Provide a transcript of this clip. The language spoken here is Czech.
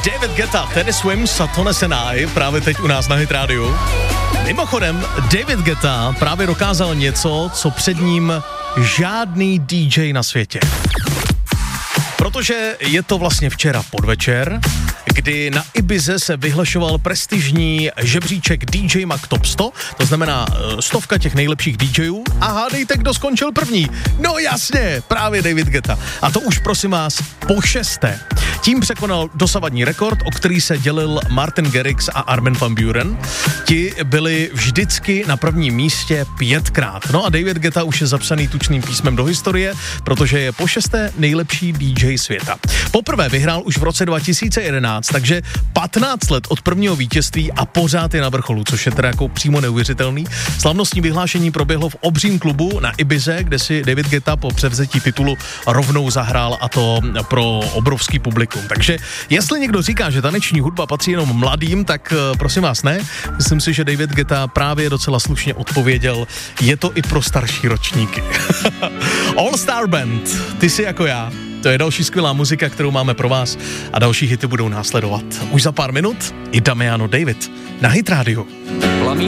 David Guetta, Teddy Swims a Tone Senai právě teď u nás na Hit Radio. Mimochodem, David Guetta právě dokázal něco, co před ním žádný DJ na světě. Protože je to vlastně včera podvečer, kdy na Ibize se vyhlašoval prestižní žebříček DJ Mag Top 100, to znamená 100 těch nejlepších DJů a hádejte, kdo skončil první. No jasně, právě David Guetta. A to už prosím vás po 6. Tím překonal dosavadní rekord, o který se dělil Martin Garrix a Armin van Buuren. Ti byli vždycky na prvním místě 5krát. No a David Guetta už je zapsaný tučným písmem do historie, protože je po 6. nejlepší DJ světa. Poprvé vyhrál už v roce 2011, takže 15 let od prvního vítězství a pořád je na vrcholu, což je teda jako přímo neuvěřitelný. Slavnostní vyhlášení proběhlo v obřím klubu na Ibize, kde si David Guetta po převzetí titulu rovnou zahrál, a to pro obrovský publikum. Takže jestli někdo říká, že taneční hudba patří jenom mladým, tak prosím vás ne. Myslím si, že David Guetta právě docela slušně odpověděl, je to i pro starší ročníky. All Star Band, ty jsi jako já. To je další skvělá muzika, kterou máme pro vás a další hity budou následovat. Už za pár minut i Damiano David na Hit Radio.